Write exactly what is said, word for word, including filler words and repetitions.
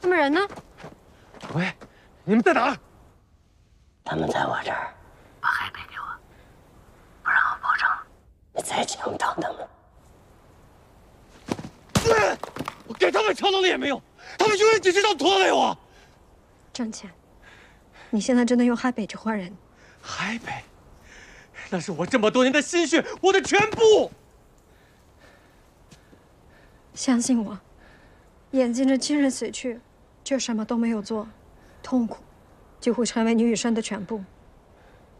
他们人呢？ 喂，你们在哪儿？ 他们在我这儿。把海北给我，不然我保证你再见不到他们。 对，我给他们超能力也没用，他们永远只知道拖累我。 郑乾，你现在真的用海北去换人？ 海北，那是我这么多年的心血，我的全部。 相信我，眼见着亲人死去，却什么都没有做，痛苦就会成为你余生的全部。